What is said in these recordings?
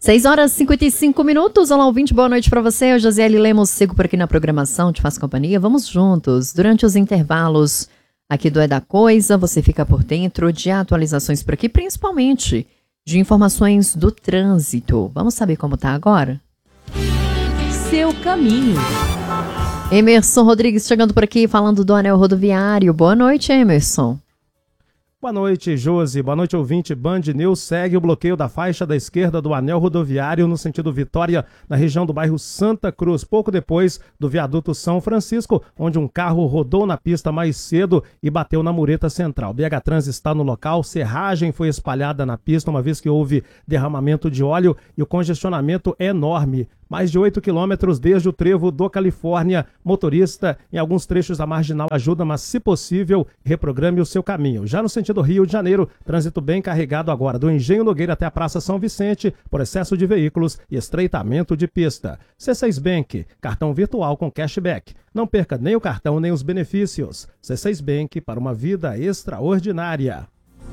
6h55. Olá, ouvinte, boa noite para você. Eu, Josiele Lemos, sigo por aqui na programação, te faço companhia. Vamos juntos. Durante os intervalos aqui do É da Coisa, você fica por dentro de atualizações por aqui, principalmente de informações do trânsito. Vamos saber como tá agora? Seu caminho. Emerson Rodrigues chegando por aqui, falando do anel rodoviário. Boa noite, Emerson. Boa noite, Josi. Boa noite, ouvinte. Band News segue o bloqueio da faixa da esquerda do anel rodoviário no sentido Vitória, na região do bairro Santa Cruz, pouco depois do viaduto São Francisco, onde um carro rodou na pista mais cedo e bateu na mureta central. BH Trans está no local, serragem foi espalhada na pista, uma vez que houve derramamento de óleo e o congestionamento é enorme. Mais de 8 quilômetros desde o trevo do Califórnia. Motorista, em alguns trechos da marginal, ajuda, mas se possível, reprograme o seu caminho. Já no sentido Rio de Janeiro, trânsito bem carregado agora, do Engenho Nogueira até a Praça São Vicente, por excesso de veículos e estreitamento de pista. C6 Bank, cartão virtual com cashback. Não perca nem o cartão nem os benefícios. C6 Bank, para uma vida extraordinária.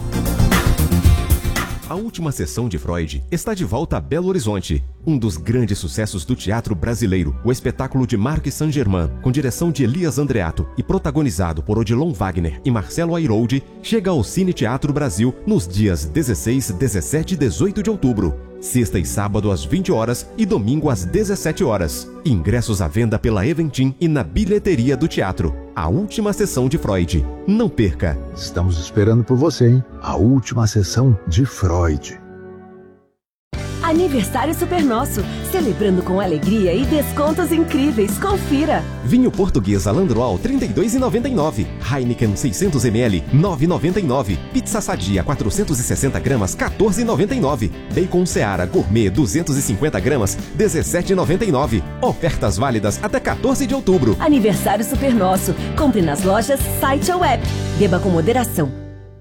A última sessão de Freud está de volta a Belo Horizonte. Um dos grandes sucessos do teatro brasileiro, o espetáculo de Marc Saint-Germain, com direção de Elias Andreato e protagonizado por Odilon Wagner e Marcelo Airoldi, chega ao Cine Teatro Brasil nos dias 16, 17 e 18 de outubro. Sexta e sábado às 20 horas e domingo às 17 horas. Ingressos à venda pela Eventim e na bilheteria do teatro. A última sessão de Freud. Não perca! Estamos esperando por você, hein? A última sessão de Freud. Aniversário Super Nosso, celebrando com alegria e descontos incríveis. Confira! Vinho português Alandroal, R$ 32,99. Heineken 600ml, R$ 9,99. Pizza Sadia, 460 gramas, R$ 14,99. Bacon Seara Gourmet, 250 gramas, R$ 17,99. Ofertas válidas até 14 de outubro. Aniversário Super Nosso. Compre nas lojas, site ou app. Beba com moderação.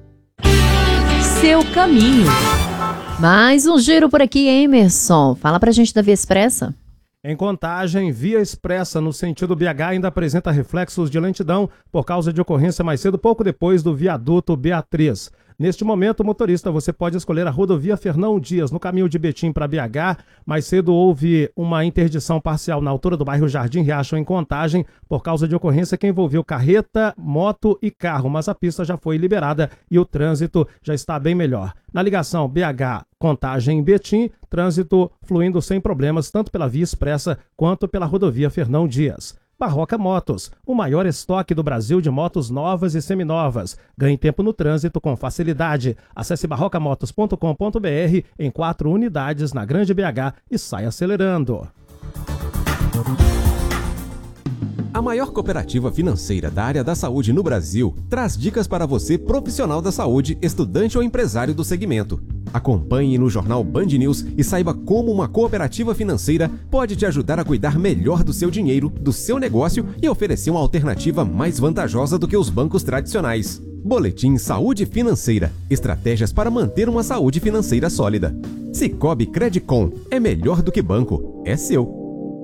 Seu caminho. Mais um giro por aqui, Emerson. Fala pra gente da Via Expressa. Em Contagem, Via Expressa no sentido BH ainda apresenta reflexos de lentidão por causa de ocorrência mais cedo, pouco depois do viaduto Beatriz. Neste momento, motorista, você pode escolher a rodovia Fernão Dias, no caminho de Betim para BH. Mais cedo houve uma interdição parcial na altura do bairro Jardim Riacho, em Contagem, por causa de ocorrência que envolveu carreta, moto e carro, mas a pista já foi liberada e o trânsito já está bem melhor. Na ligação BH Contagem Betim, trânsito fluindo sem problemas, tanto pela Via Expressa quanto pela rodovia Fernão Dias. Barroca Motos, o maior estoque do Brasil de motos novas e seminovas. Ganhe tempo no trânsito com facilidade. Acesse barrocamotos.com.br em 4 unidades na Grande BH e saia acelerando. A maior cooperativa financeira da área da saúde no Brasil traz dicas para você, profissional da saúde, estudante ou empresário do segmento. Acompanhe no jornal Band News e saiba como uma cooperativa financeira pode te ajudar a cuidar melhor do seu dinheiro, do seu negócio e oferecer uma alternativa mais vantajosa do que os bancos tradicionais. Boletim Saúde Financeira. Estratégias para manter uma saúde financeira sólida. Sicoob Credicom. É melhor do que banco. É seu.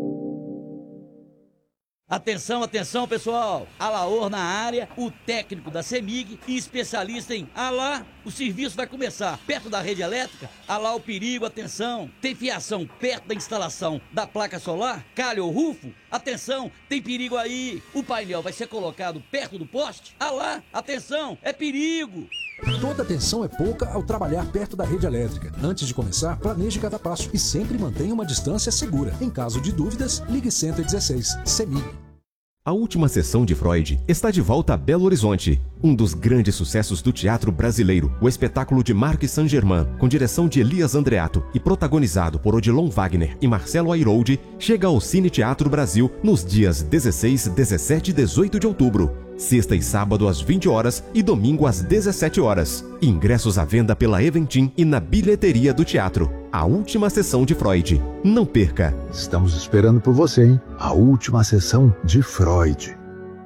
Atenção, atenção, pessoal! Alaor na área, o técnico da CEMIG e especialista em Alá. O serviço vai começar perto da rede elétrica. Alá o perigo, atenção! Tem fiação perto da instalação da placa solar? Calha ou rufo? Atenção, tem perigo aí! O painel vai ser colocado perto do poste? Alá, atenção, é perigo! Toda atenção é pouca ao trabalhar perto da rede elétrica. Antes de começar, planeje cada passo e sempre mantenha uma distância segura. Em caso de dúvidas, ligue 116. CEMIG. A última sessão de Freud está de volta a Belo Horizonte. Um dos grandes sucessos do teatro brasileiro, o espetáculo de Marc Saint-Germain, com direção de Elias Andreato e protagonizado por Odilon Wagner e Marcelo Airoldi, chega ao Cine Teatro Brasil nos dias 16, 17 e 18 de outubro. Sexta e sábado às 20 horas e domingo às 17 horas. Ingressos à venda pela Eventim e na bilheteria do teatro. A última sessão de Freud. Não perca! Estamos esperando por você, hein? A última sessão de Freud.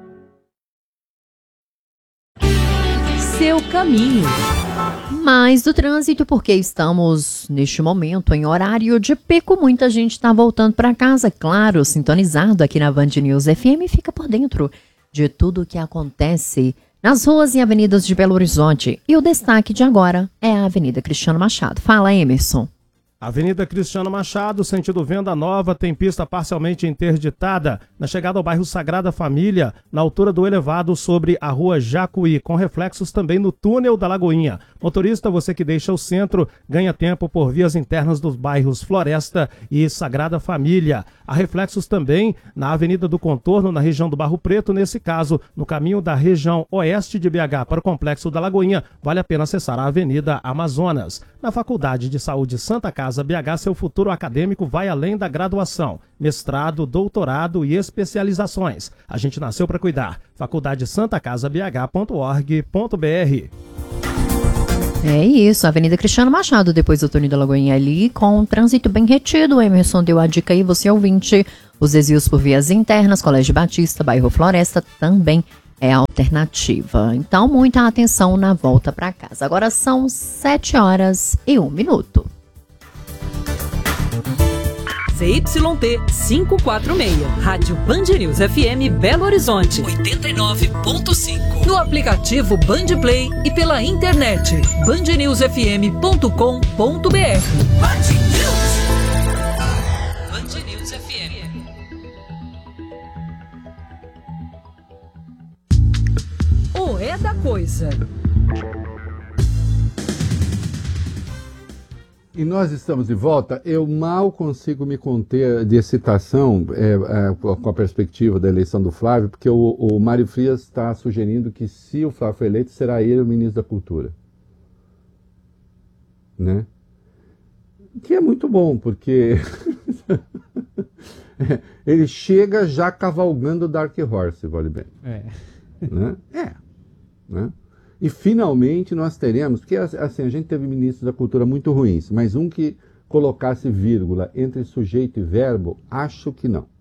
Seu caminho. Mais do trânsito, porque estamos neste momento em horário de pico. Muita gente está voltando para casa, claro, sintonizado aqui na Band News FM. Fica por dentro de tudo o que acontece nas ruas e avenidas de Belo Horizonte. E o destaque de agora é a Avenida Cristiano Machado. Fala, Emerson. Avenida Cristiano Machado, sentido Venda Nova, tem pista parcialmente interditada na chegada ao bairro Sagrada Família, na altura do elevado sobre a rua Jacuí, com reflexos também no túnel da Lagoinha. Motorista, você que deixa o centro, ganha tempo por vias internas dos bairros Floresta e Sagrada Família. Há reflexos também na Avenida do Contorno, na região do Barro Preto, nesse caso, no caminho da região oeste de BH para o Complexo da Lagoinha, vale a pena acessar a Avenida Amazonas. Na Faculdade de Saúde Santa Casa BH, seu futuro acadêmico vai além da graduação, mestrado, doutorado e especializações. A gente nasceu para cuidar. faculdadesantacasabh.org.br. É isso, Avenida Cristiano Machado, depois do túnel da Lagoinha ali, com um trânsito bem retido. O Emerson deu a dica aí, você ouvinte. Os desvios por vias internas, Colégio Batista, bairro Floresta, também é alternativa. Então, muita atenção na volta para casa. Agora são 7h01. ZYT 546, Rádio Band News FM Belo Horizonte, 89.5. No aplicativo Band Play e pela internet, bandnewsfm.com.br. Band News FM. O É da Coisa. E nós estamos de volta. Eu mal consigo me conter de excitação com a perspectiva da eleição do Flávio, porque o Mário Frias está sugerindo que, se o Flávio for eleito, será ele o ministro da Cultura. Né? Que é muito bom, porque ele chega já cavalgando o Dark Horse, vale bem. Né? Né? E finalmente nós teremos, porque assim, a gente teve ministros da cultura muito ruins, mas um que colocasse vírgula entre sujeito e verbo, acho que não.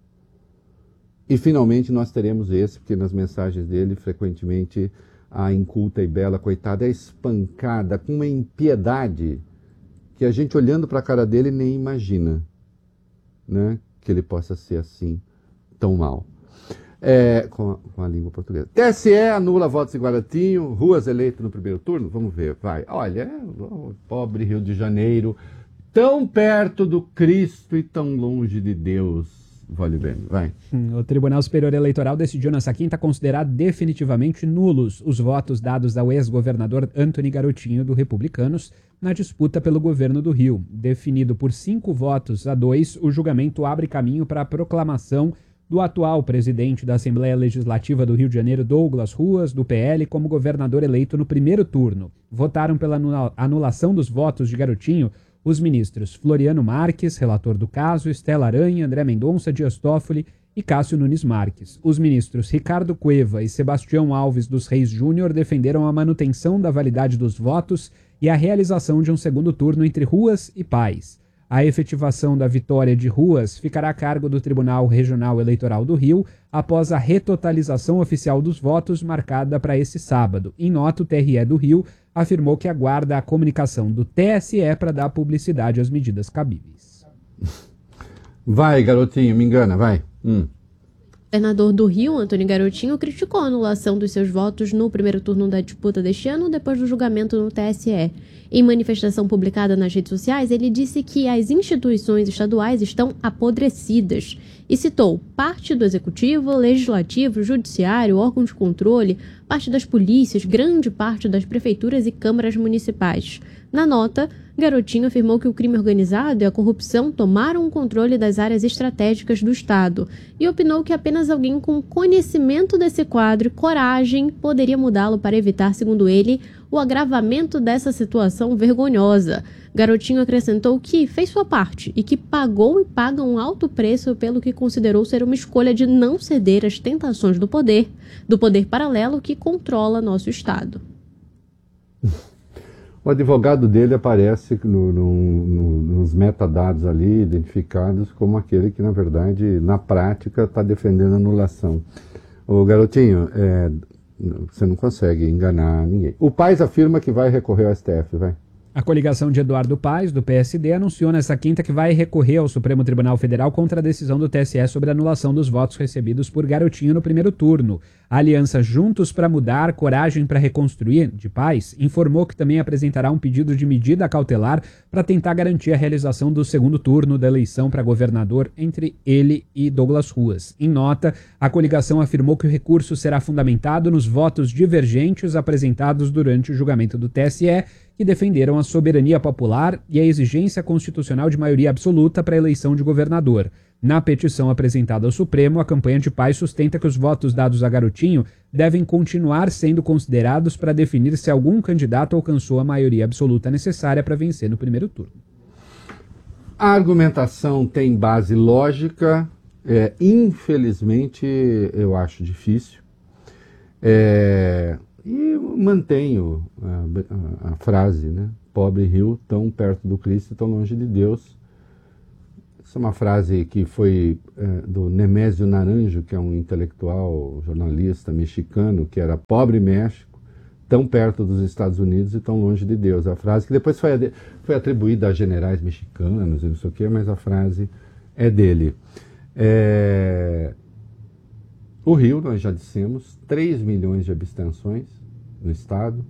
E finalmente nós teremos esse, porque nas mensagens dele, frequentemente, a inculta e bela coitada é espancada com uma impiedade que a gente, olhando para a cara dele, nem imagina, né, que ele possa ser assim, tão mal. Com a língua portuguesa. TSE anula votos em Guaratinho, Ruas eleito no primeiro turno, vamos ver, vai. Olha, o pobre Rio de Janeiro, tão perto do Cristo e tão longe de Deus. Vale bem, vai. O Tribunal Superior Eleitoral decidiu nessa quinta considerar definitivamente nulos os votos dados ao ex-governador Antony Garotinho, do Republicanos, na disputa pelo governo do Rio. Definido por 5-2, o julgamento abre caminho para a proclamação do atual presidente da Assembleia Legislativa do Rio de Janeiro, Douglas Ruas, do PL, como governador eleito no primeiro turno. Votaram pela anulação dos votos de Garotinho os ministros Floriano Marques, relator do caso, Estela Aranha, André Mendonça, Dias Toffoli e Cássio Nunes Marques. Os ministros Ricardo Cueva e Sebastião Alves dos Reis Júnior defenderam a manutenção da validade dos votos e a realização de um segundo turno entre Ruas e Paes. A efetivação da vitória de Ruas ficará a cargo do Tribunal Regional Eleitoral do Rio após a retotalização oficial dos votos marcada para esse sábado. Em nota, o TRE do Rio afirmou que aguarda a comunicação do TSE para dar publicidade às medidas cabíveis. Vai, Garotinho, me engana, vai. O governador do Rio, Antony Garotinho, criticou a anulação dos seus votos no primeiro turno da disputa deste ano, depois do julgamento no TSE. Em manifestação publicada nas redes sociais, ele disse que as instituições estaduais estão apodrecidas e citou parte do Executivo, Legislativo, Judiciário, órgão de controle, parte das polícias, grande parte das prefeituras e câmaras municipais. Na nota, Garotinho afirmou que o crime organizado e a corrupção tomaram o controle das áreas estratégicas do Estado e opinou que apenas alguém com conhecimento desse quadro e coragem poderia mudá-lo para evitar, segundo ele, o agravamento dessa situação vergonhosa. Garotinho acrescentou que fez sua parte e que pagou e paga um alto preço pelo que considerou ser uma escolha de não ceder às tentações do poder paralelo que controla nosso Estado. O advogado dele aparece nos metadados ali, identificados como aquele que, na verdade, na prática, está defendendo a anulação. Ô, Garotinho, você não consegue enganar ninguém. O Paes afirma que vai recorrer ao STF, vai. A coligação de Eduardo Paes, do PSD, anunciou nesta quinta que vai recorrer ao Supremo Tribunal Federal contra a decisão do TSE sobre a anulação dos votos recebidos por Garotinho no primeiro turno. A aliança Juntos para Mudar, Coragem para Reconstruir, de Paes, informou que também apresentará um pedido de medida cautelar para tentar garantir a realização do segundo turno da eleição para governador entre ele e Douglas Ruas. Em nota, a coligação afirmou que o recurso será fundamentado nos votos divergentes apresentados durante o julgamento do TSE, que defenderam a soberania popular e a exigência constitucional de maioria absoluta para a eleição de governador. Na petição apresentada ao Supremo, a campanha de Paes sustenta que os votos dados a Garotinho devem continuar sendo considerados para definir se algum candidato alcançou a maioria absoluta necessária para vencer no primeiro turno. A argumentação tem base lógica, infelizmente eu acho difícil. E mantenho a frase, né? Pobre rio, tão perto do Cristo e tão longe de Deus. Essa é uma frase que foi do Nemésio Naranjo, que é um intelectual, jornalista mexicano, que era pobre México, tão perto dos Estados Unidos e tão longe de Deus. A frase que depois foi atribuída a generais mexicanos e não sei o quê, mas a frase é dele. O Rio, nós já dissemos, 3 milhões de abstenções no estado,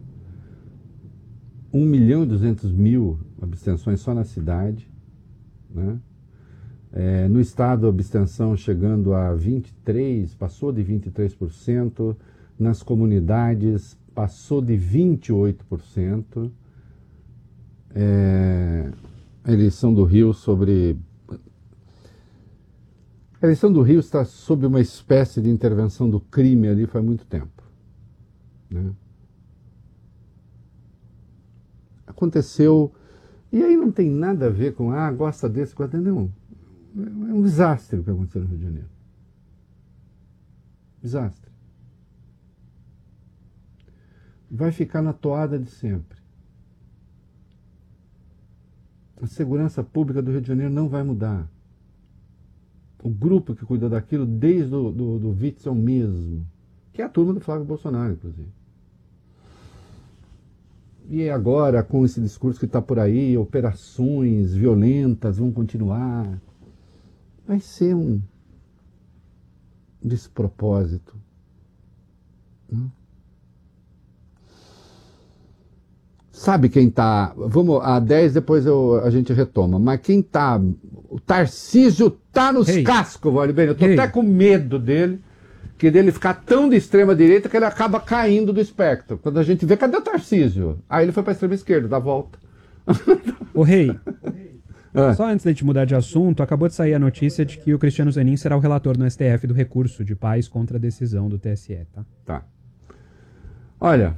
1.200.000 abstenções só na cidade, né? No estado, a abstenção chegando a 23%, passou de 23%, nas comunidades passou de 28%. A eleição do Rio A eleição do Rio está sob uma espécie de intervenção do crime ali faz muito tempo, né? Aconteceu, e aí não tem nada a ver com, gosta desse, gosta desse, não. É um desastre o que aconteceu no Rio de Janeiro. Desastre. Vai ficar na toada de sempre. A segurança pública do Rio de Janeiro não vai mudar. O grupo que cuidou daquilo desde do Witzel mesmo, que é a turma do Flávio Bolsonaro, inclusive. E agora, com esse discurso que está por aí, operações violentas vão continuar, vai ser um despropósito. Sabe quem está... Vamos, a 10 depois a gente retoma, mas quem está... O Tarcísio está nos cascos, vale bem. Eu estou até com medo dele, que dele ficar tão de extrema direita que ele acaba caindo do espectro. Quando a gente vê, cadê o Tarcísio? Aí ele foi para a extrema esquerda, dá volta. Ô Rei, só antes da gente mudar de assunto, acabou de sair a notícia de que o Cristiano Zanin será o relator no STF do recurso de Paes contra a decisão do TSE, tá? Tá. Olha,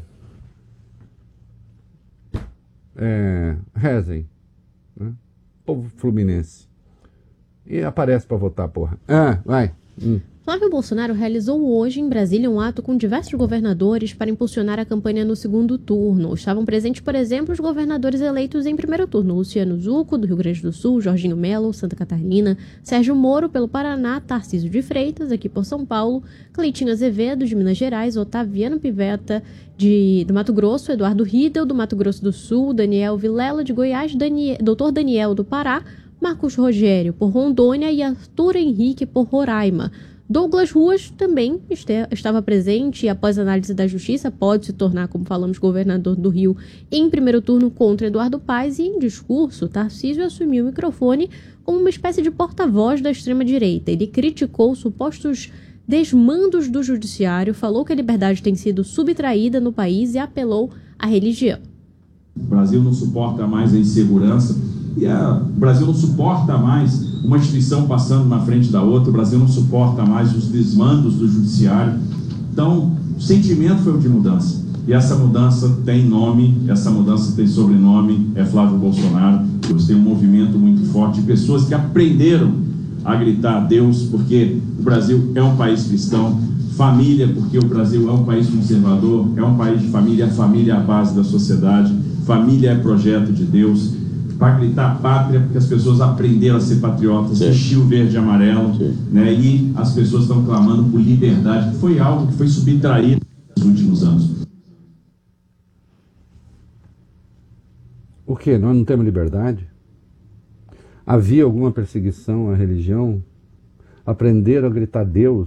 rezem, né? Povo fluminense. E aparece para votar, porra. Vai. Flávio Bolsonaro realizou hoje em Brasília um ato com diversos governadores para impulsionar a campanha no segundo turno. Estavam presentes, por exemplo, os governadores eleitos em primeiro turno: Luciano Zucco, do Rio Grande do Sul, Jorginho Melo, Santa Catarina, Sérgio Moro, pelo Paraná, Tarcísio de Freitas, aqui por São Paulo, Cleitinho Azevedo, de Minas Gerais, Otaviano Pivetta, do Mato Grosso, Eduardo Riedel, do Mato Grosso do Sul, Daniel Vilela, de Goiás, Dr. Daniel, do Pará, Marcos Rogério, por Rondônia, e Arthur Henrique, por Roraima. Douglas Ruas também estava presente e, após análise da Justiça, pode se tornar, como falamos, governador do Rio em primeiro turno contra Eduardo Paes. E, em discurso, Tarcísio assumiu o microfone como uma espécie de porta-voz da extrema-direita. Ele criticou supostos desmandos do judiciário, falou que a liberdade tem sido subtraída no país e apelou à religião. O Brasil não suporta mais a insegurança e o Brasil não suporta mais uma instituição passando na frente da outra. O Brasil não suporta mais os desmandos do judiciário. Então, o sentimento foi o de mudança. E essa mudança tem nome, essa mudança tem sobrenome, é Flávio Bolsonaro. Tem um movimento muito forte de pessoas que aprenderam a gritar a Deus, porque o Brasil é um país cristão. Família, porque o Brasil é um país conservador, é um país de família. A família é a base da sociedade. Família é projeto de Deus. Para gritar pátria, porque as pessoas aprenderam a ser patriotas, vestir o verde e amarelo, né? E as pessoas estão clamando por liberdade, que foi algo que foi subtraído nos últimos anos. O quê? Nós não temos liberdade? Havia alguma perseguição à religião? Aprenderam a gritar Deus?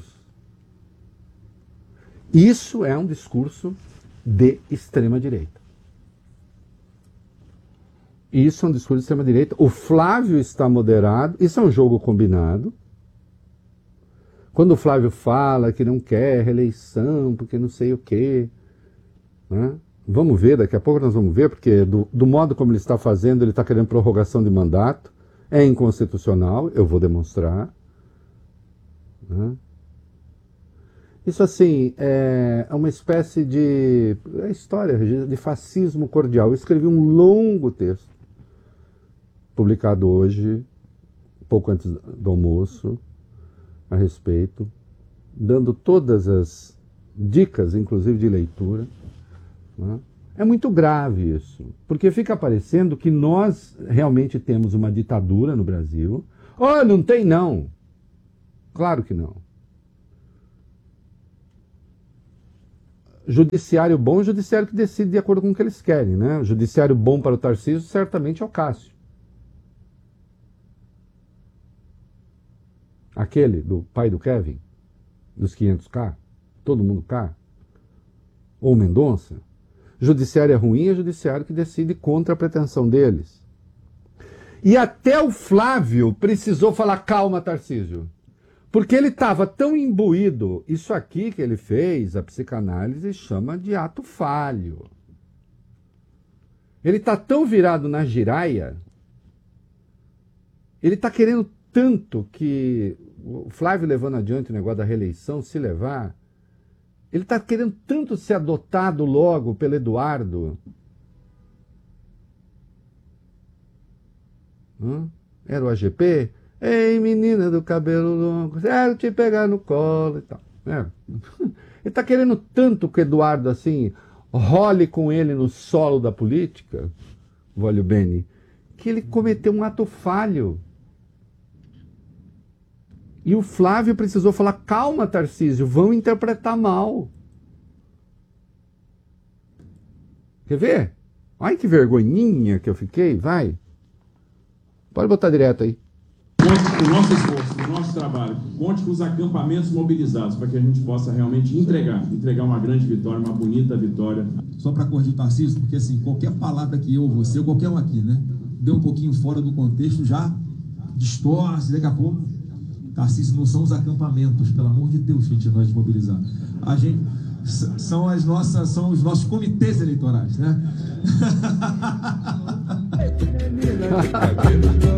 Isso é um discurso de extrema-direita. Isso é um discurso de extrema-direita. O Flávio está moderado. Isso é um jogo combinado. Quando o Flávio fala que não quer reeleição, porque não sei o quê, né? Vamos ver, daqui a pouco nós vamos ver, porque do modo como ele está fazendo, ele está querendo prorrogação de mandato, é inconstitucional, eu vou demonstrar. Né? Isso, assim, é uma espécie de história de fascismo cordial. Eu escrevi um longo texto, publicado hoje, pouco antes do almoço, a respeito, dando todas as dicas, inclusive de leitura. Né? É muito grave isso, porque fica parecendo que nós realmente temos uma ditadura no Brasil. Oh, não tem não. Claro que não. Judiciário bom é o judiciário que decide de acordo com o que eles querem, né? O judiciário bom para o Tarcísio certamente é o Cássio. Aquele do pai do Kevin, dos 500K, todo mundo K, ou Mendonça. Judiciário é ruim, é judiciário que decide contra a pretensão deles. E até o Flávio precisou falar calma, Tarcísio. Porque ele estava tão imbuído, isso aqui que ele fez, a psicanálise chama de ato falho. Ele está tão virado na giraia, ele está querendo tanto que o Flávio levando adiante o negócio da reeleição, se levar, ele está querendo tanto ser adotado logo pelo Eduardo. Era o AGP? Ei, menina do cabelo longo, quero te pegar no colo e tal. Ele está querendo tanto que o Eduardo, assim, role com ele no solo da política, voglio bene, que ele cometeu um ato falho. E o Flávio precisou falar, calma, Tarcísio, vão interpretar mal. Quer ver? Ai, que vergonhinha que eu fiquei, vai. Pode botar direto aí. Conte com o nosso esforço, com o nosso trabalho, conte com os acampamentos mobilizados para que a gente possa realmente entregar uma grande vitória, uma bonita vitória. Só para corrigir o Tarcísio, porque assim, qualquer palavra que eu ou você, ou qualquer um aqui, né, deu um pouquinho fora do contexto, já distorce, daqui a pouco. Tarcísio, não são os acampamentos, pelo amor de Deus, gente, nós mobilizar. A gente são os nossos comitês eleitorais, né?